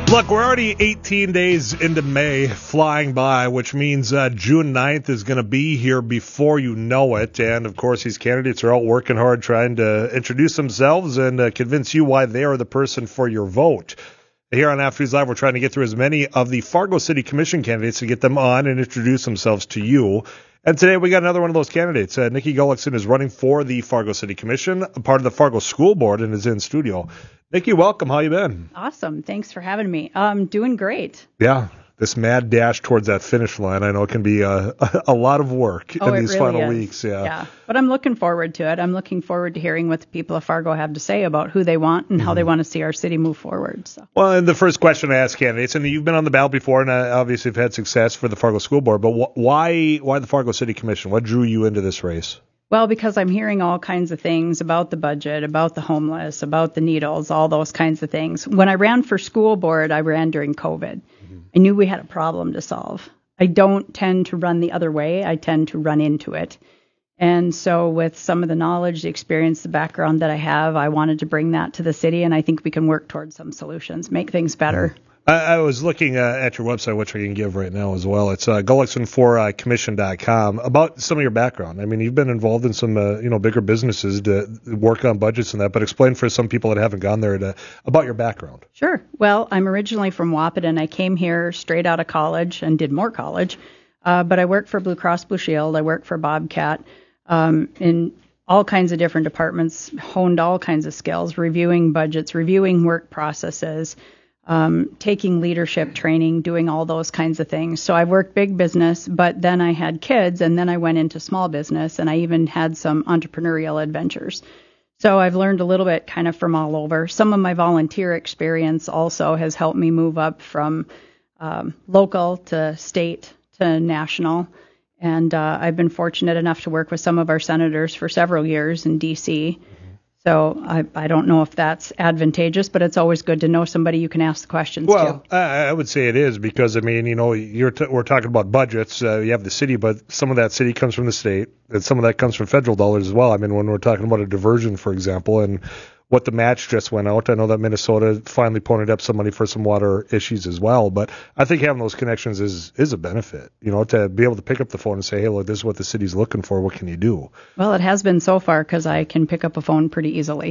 Look, we're already 18 days into May, flying by, which means June 9th is going to be here before you know it. And, of course, these candidates are out working hard trying to introduce themselves and convince you why they are the person for your vote. Here on After News Live, we're trying to get through as many of the Fargo City Commission candidates to get them on and introduce themselves to you. And today we got another one of those candidates. Nikki Gullickson is running for the Fargo City Commission, a part of the Fargo School Board, and is in studio. Nikki, welcome. How you been? Awesome. Thanks for having me. Doing great. Yeah, this mad dash towards that finish line, I know it can be a lot of work in these really final is. weeks. Yeah, but I'm looking forward to it. I'm looking forward to hearing what the people of Fargo have to say about who they want and how they want to see our city move forward. So. Well, and the first question I ask candidates, and you've been on the ballot before, and obviously have had success for the Fargo School Board, but why the Fargo City Commission? What drew you into this race? Well, because I'm hearing all kinds of things about the budget, about the homeless, about the needles, all those kinds of things. When I ran for school board, I ran during COVID. I knew we had a problem to solve. I don't tend to run the other way. I tend to run into it. And so with some of the knowledge, the experience, the background that I have, I wanted to bring that to the city, and I think we can work towards some solutions, make things better. I was looking at your website, which I can give right now as well. It's Gullickson4Commission.com. About some of your background. I mean, you've been involved in some bigger businesses to work on budgets and that, but explain for some people that haven't gone there about your background. Sure. Well, I'm originally from Wahpeton. I came here straight out of college and did more college, but I worked for Blue Cross Blue Shield. I worked for Bobcat in all kinds of different departments, honed all kinds of skills, reviewing budgets, reviewing work processes, taking leadership training, doing all those kinds of things. So I worked big business, but then I had kids, and then I went into small business, and I even had some entrepreneurial adventures. So I've learned a little bit kind of from all over. Some of my volunteer experience also has helped me move up from local to state to national. And I've been fortunate enough to work with some of our senators for several years in D.C., So I don't know if that's advantageous, but it's always good to know somebody you can ask the questions to. Well, I would say it is because, I mean, we're talking about budgets. You have the city, but some of that city comes from the state, and some of that comes from federal dollars as well. I mean, when we're talking about a diversion, for example, and what the match just went out, I know that Minnesota finally ponied up some money for some water issues as well. But I think having those connections is a benefit, to be able to pick up the phone and say, hey, look, this is what the city's looking for. What can you do? Well, it has been so far because I can pick up a phone pretty easily.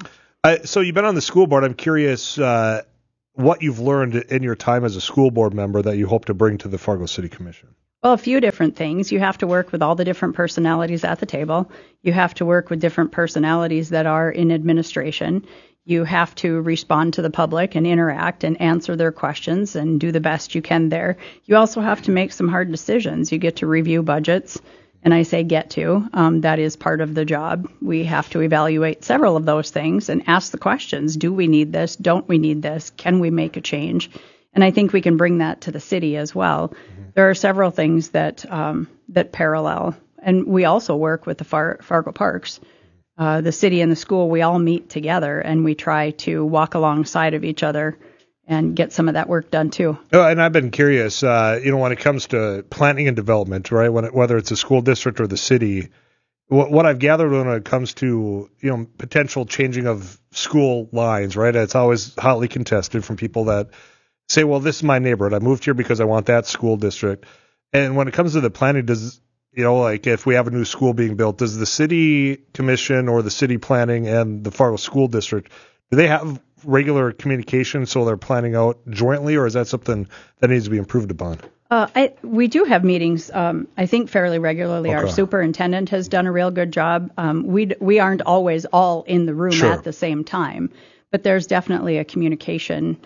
So you've been on the school board. I'm curious what you've learned in your time as a school board member that you hope to bring to the Fargo City Commission. Well, a few different things. You have to work with all the different personalities at the table. You have to work with different personalities that are in administration. You have to respond to the public and interact and answer their questions and do the best you can there. You also have to make some hard decisions. You get to review budgets, and I say get to. That is part of the job. We have to evaluate several of those things and ask the questions. Do we need this? Don't we need this? Can we make a change? And I think we can bring that to the city as well. There are several things that parallel. And we also work with the Fargo Parks. The city and the school, we all meet together, and we try to walk alongside of each other and get some of that work done, too. And I've been curious, when it comes to planning and development, right, whether it's a school district or the city, what I've gathered when it comes to, potential changing of school lines, right, it's always hotly contested from people that say, well, this is my neighborhood. I moved here because I want that school district. And when it comes to the planning, does, if we have a new school being built, does the city commission or the city planning and the Fargo school district, do they have regular communication so they're planning out jointly, or is that something that needs to be improved upon? We do have meetings, I think, fairly regularly. Okay. Our superintendent has done a real good job. We aren't always all in the room at the same time, but there's definitely a communication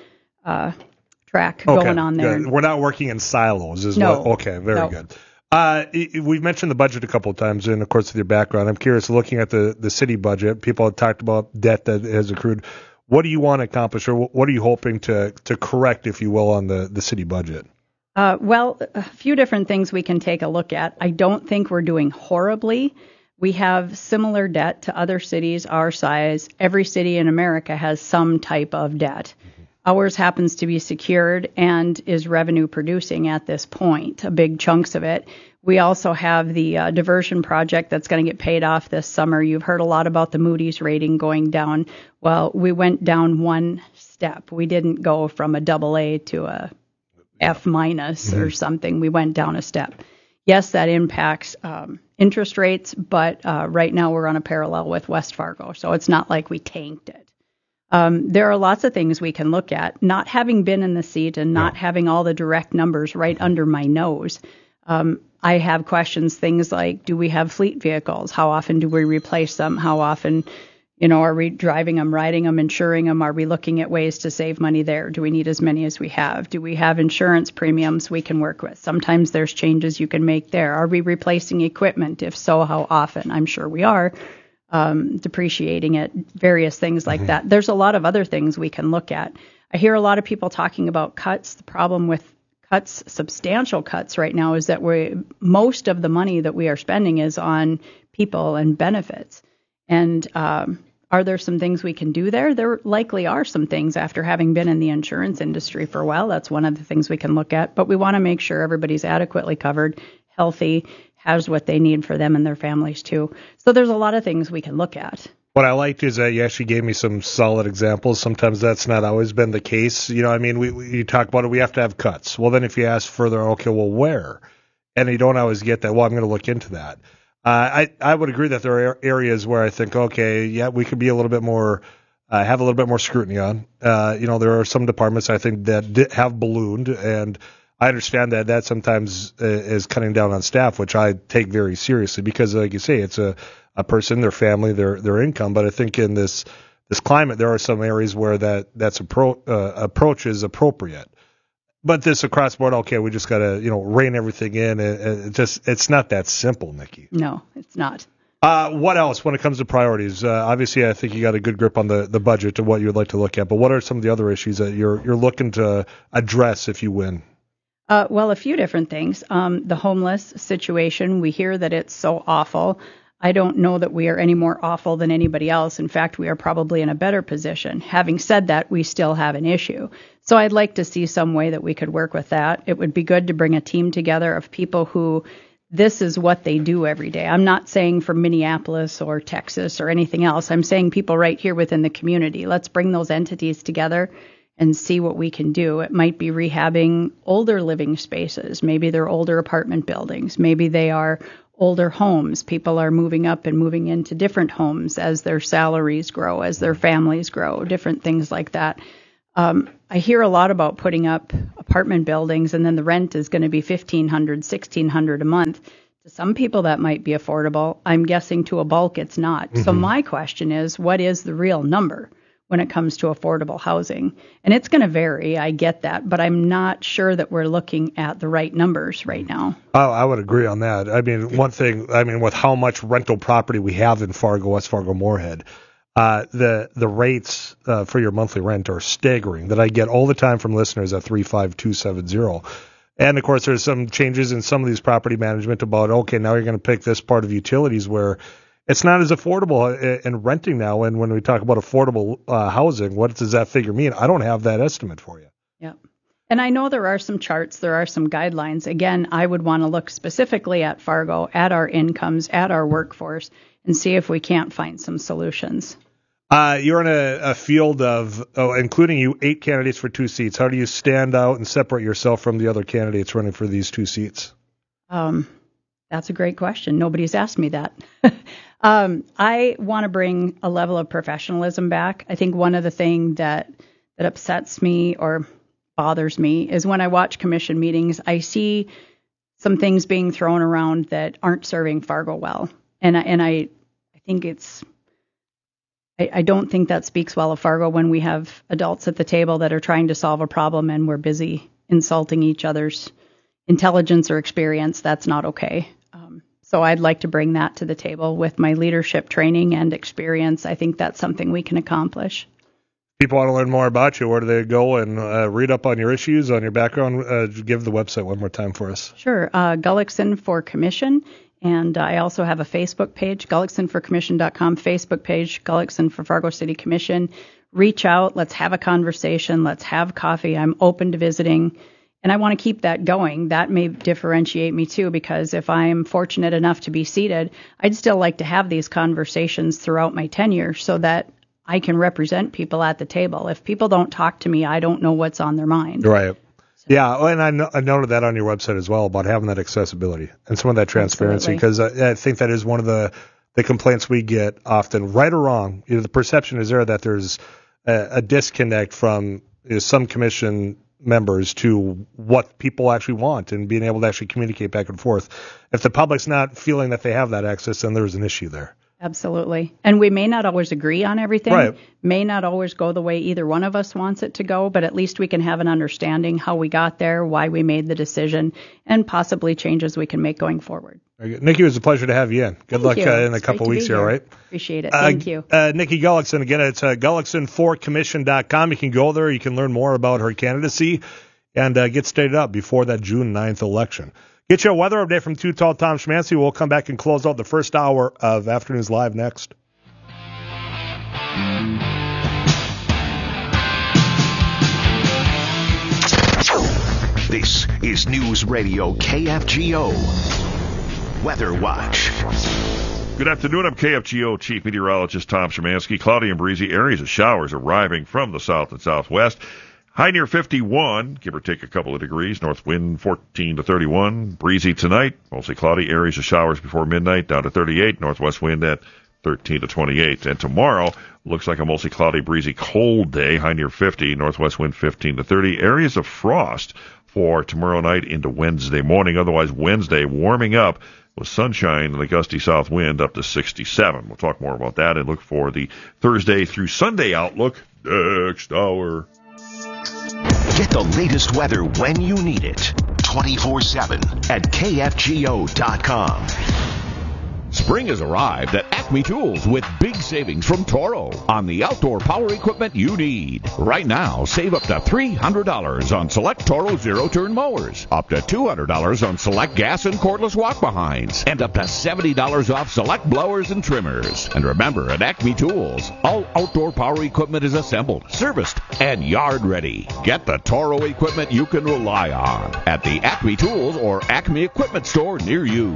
track going on there. Good. We're not working in silos. Okay, very good. We've mentioned the budget a couple of times, and of course with your background, I'm curious, looking at the city budget, people have talked about debt that has accrued. What do you want to accomplish, or what are you hoping to correct, if you will, on the city budget? Well, a few different things we can take a look at. I don't think we're doing horribly. We have similar debt to other cities our size. Every city in America has some type of debt. Ours happens to be secured and is revenue producing at this point, a big chunks of it. We also have the diversion project that's going to get paid off this summer. You've heard a lot about the Moody's rating going down. Well, we went down one step. We didn't go from a AA to a F minus or something. We went down a step. Yes, that impacts interest rates, but right now we're on a parallel with West Fargo, so it's not like we tanked it. There are lots of things we can look at. Not having been in the seat and not having all the direct numbers right under my nose, I have questions, things like, do we have fleet vehicles? How often do we replace them? How often, are we driving them, riding them, insuring them? Are we looking at ways to save money there? Do we need as many as we have? Do we have insurance premiums we can work with? Sometimes there's changes you can make there. Are we replacing equipment? If so, how often? I'm sure we are. Depreciating it, various things like that. There's a lot of other things we can look at. I hear a lot of people talking about cuts. The problem with cuts, substantial cuts right now, is that most of the money that we are spending is on people and benefits. And are there some things we can do there? There likely are some things after having been in the insurance industry for a while. That's one of the things we can look at. But we want to make sure everybody's adequately covered, healthy, has what they need for them and their families too. So there's a lot of things we can look at. What I liked is that you actually gave me some solid examples. Sometimes that's not always been the case. You talk about it, we have to have cuts. Well, then if you ask further, okay, well, where? And you don't always get that. Well, I'm going to look into that. I would agree that there are areas where I think, okay, yeah, we could be a little bit more, have a little bit more scrutiny on. There are some departments I think that have ballooned, and I understand that sometimes is cutting down on staff, which I take very seriously because, like you say, it's a person, their family, their income. But I think in this climate, there are some areas where that's approach is appropriate. But this across the board, okay, we just got to rein everything in. It's not that simple, Nikki. No, it's not. What else when it comes to priorities? Obviously, I think you got a good grip on the budget and what you'd like to look at. But what are some of the other issues that you're looking to address if you win? Well, a few different things. The homeless situation, we hear that it's so awful. I don't know that we are any more awful than anybody else. In fact, we are probably in a better position. Having said that, we still have an issue. So I'd like to see some way that we could work with that. It would be good to bring a team together of people who this is what they do every day. I'm not saying from Minneapolis or Texas or anything else. I'm saying people right here within the community. Let's bring those entities together and see what we can do. It might be rehabbing older living spaces. Maybe they're older apartment buildings. Maybe they are older homes. People are moving up and moving into different homes as their salaries grow, as their families grow, different things like that. I hear a lot about putting up apartment buildings and then the rent is going to be $1,500, $1,600 a month. To some people that might be affordable. I'm guessing to a bulk it's not. So my question is, what is the real number when it comes to affordable housing? And it's going to vary, I get that, but I'm not sure that we're looking at the right numbers right now. Oh, I would agree on that. One thing, with how much rental property we have in Fargo, West Fargo, Moorhead, the rates for your monthly rent are staggering that I get all the time from listeners at 35270. And of course, there's some changes in some of these property management about, okay, now you're going to pick this part of utilities where it's not as affordable in renting now. And when we talk about affordable housing, what does that figure mean? I don't have that estimate for you. Yeah. And I know there are some charts, there are some guidelines. Again, I would want to look specifically at Fargo, at our incomes, at our workforce, and see if we can't find some solutions. You're in a field of, including you, 8 candidates for 2 seats. How do you stand out and separate yourself from the other candidates running for these 2 seats? That's a great question. Nobody's asked me that. I want to bring a level of professionalism back. I think one of the things that upsets me or bothers me is when I watch commission meetings, I see some things being thrown around that aren't serving Fargo well. And I think I don't think that speaks well of Fargo when we have adults at the table that are trying to solve a problem and we're busy insulting each other's intelligence or experience. That's not okay. So I'd like to bring that to the table with my leadership training and experience. I think that's something we can accomplish. People want to learn more about you. Where do they go and read up on your issues, on your background? Give the website one more time for us. Sure. Gullickson for Commission. And I also have a Facebook page, GullicksonForCommission.com, Facebook page, Gullickson for Fargo City Commission. reach out. Let's have a conversation. Let's have coffee. I'm open to visiting. And I want to keep that going. That may differentiate me too, because if I'm fortunate enough to be seated, I'd still like to have these conversations throughout my tenure so that I can represent people at the table. If people don't talk to me, I don't know what's on their mind. Right. So. Yeah, and I noted that on your website as well about having that accessibility and some of that transparency, because I think that is one of the complaints we get often, right or wrong. The perception is there that there's a disconnect from some commission members to what people actually want and being able to actually communicate back and forth. If the public's not feeling that they have that access, then there's an issue there. Absolutely. And we may not always agree on everything, right. May not always go the way either one of us wants it to go, but at least we can have an understanding how we got there, why we made the decision, and possibly changes we can make going forward. Nikki, it was a pleasure to have you in. Good luck in a couple weeks here, all right? Appreciate it. Thank you. Nikki Gullickson, again, it's gullickson4commission.com. You can go there. You can learn more about her candidacy and get stated up before that June 9th election. Get you a weather update from Too Tall Tom Schmancy. We'll come back and close out the first hour of Afternoons Live next. This is News Radio KFGO Weather Watch. Good afternoon. I'm KFGO Chief Meteorologist Tom Szymanski. Cloudy and breezy areas of showers arriving from the south and southwest. High near 51, give or take a couple of degrees. North wind 14 to 31. Breezy tonight. Mostly cloudy areas of showers before midnight, down to 38. Northwest wind at 13 to 28. And tomorrow looks like a mostly cloudy, breezy, cold day. High near 50. Northwest wind 15 to 30. Areas of frost for tomorrow night into Wednesday morning. Otherwise, Wednesday warming up with sunshine and the gusty south wind up to 67. We'll talk more about that and look for the Thursday through Sunday outlook next hour. Get the latest weather when you need it. 24/7 at KFGO.com. Spring has arrived at Acme Tools with big savings from Toro on the outdoor power equipment you need. Right now, save up to $300 on select Toro zero-turn mowers, up to $200 on select gas and cordless walk-behinds, and up to $70 off select blowers and trimmers. And remember, at Acme Tools, all outdoor power equipment is assembled, serviced, and yard ready. Get the Toro equipment you can rely on at the Acme Tools or Acme Equipment store near you.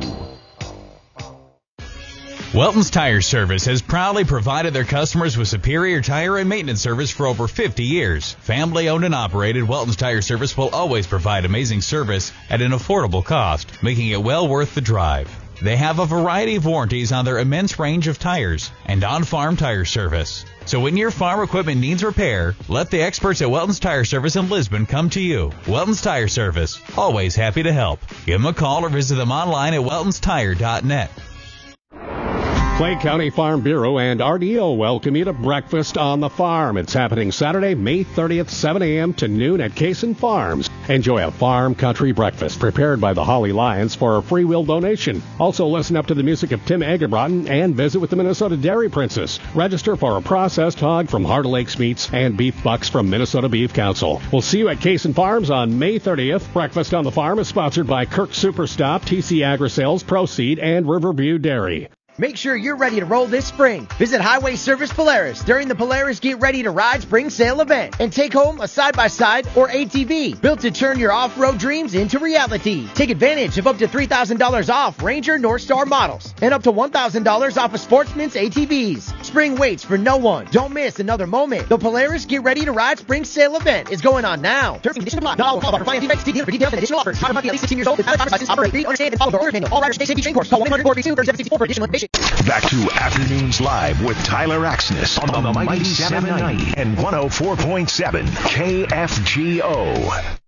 Welton's Tire Service has proudly provided their customers with superior tire and maintenance service for over 50 years. Family owned and operated, Welton's Tire Service will always provide amazing service at an affordable cost, making it well worth the drive. They have a variety of warranties on their immense range of tires and on-farm tire service. So when your farm equipment needs repair, let the experts at Welton's Tire Service in Lisbon come to you. Welton's Tire Service, always happy to help. Give them a call or visit them online at weltonstire.net. Clay County Farm Bureau and RDO welcome you to Breakfast on the Farm. It's happening Saturday, May 30th, 7 a.m. to noon at Kaysen Farms. Enjoy a farm country breakfast prepared by the Holly Lions for a free will donation. Also listen up to the music of Tim Egerbrotten and visit with the Minnesota Dairy Princess. Register for a processed hog from Heart of Lakes Meats and beef bucks from Minnesota Beef Council. We'll see you at Kaysen Farms on May 30th. Breakfast on the Farm is sponsored by Kirk Superstop, TC Agri-Sales, Proseed, and Riverview Dairy. Make sure you're ready to roll this spring. Visit Highway Service Polaris during the Polaris Get Ready to Ride Spring Sale event and take home a side-by-side or ATV built to turn your off-road dreams into reality. Take advantage of up to $3,000 off Ranger Northstar models and up to $1,000 off of Sportsman's ATVs. Spring waits for no one. Don't miss another moment. The Polaris Get Ready to Ride Spring Sale event is going on now. Terms and conditions apply. Not all call for financing banks. See dealer for details and additional offers. Driver must be at least 16 years old with valid driver's license. Operate, read, understand, and follow the order manual. All riders stay safety train course. Call 1-800-432-3764 for additional information. Back to Afternoons Live with Tyler Axness on the Mighty 790 and 104.7 KFGO.